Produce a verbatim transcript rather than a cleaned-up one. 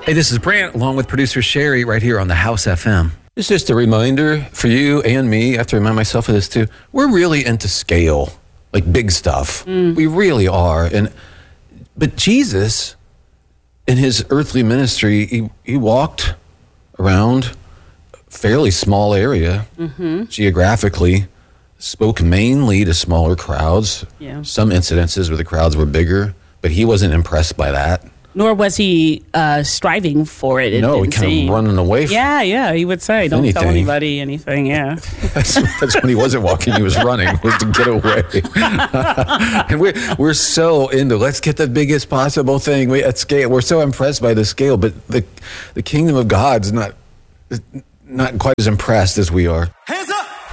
Hey, this is Brant, along with producer Sherry, right here on the House F M. It's just a reminder for you and me, I have to remind myself of this too, we're really into scale, like big stuff. Mm. We really are. And But Jesus, in his earthly ministry, he, he walked around a fairly small area, mm-hmm. geographically, spoke mainly to smaller crowds. Yeah. Some incidences where the crowds were bigger, but he wasn't impressed by that. Nor was he uh, striving for it. it no, he kind seem. of running away from Yeah, yeah, he would say, don't anything. tell anybody anything, yeah. that's, that's when he wasn't walking, he was running, was to get away. And we're, we're so into, let's get the biggest possible thing we, at scale. We're so impressed by the scale, but the, the kingdom of God's not, not quite as impressed as we are.